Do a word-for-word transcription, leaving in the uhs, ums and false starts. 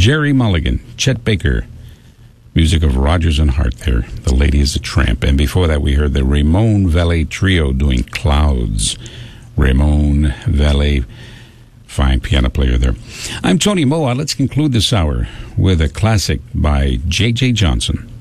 Jerry Mulligan, Chet Baker, music of Rodgers and Hart there. The Lady is a Tramp. And before that, we heard the Ramon Valle Trio doing Clouds. Ramon Valle, fine piano player there. I'm Tony Moa. Let's conclude this hour with a classic by J J Johnson.